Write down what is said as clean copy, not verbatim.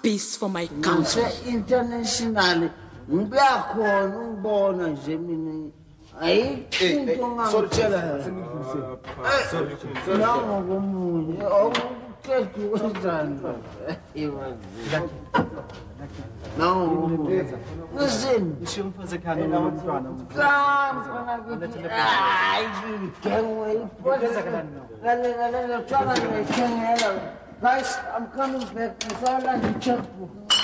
peace for my country. Internationally, ngiyakhona ngibona nje mina ayikho ngangitshela nango komunye awuqedi wenzani nango listen ishiyo mfazi ekhaya nomntwana guys, I'm coming back. I saw like a checkbook.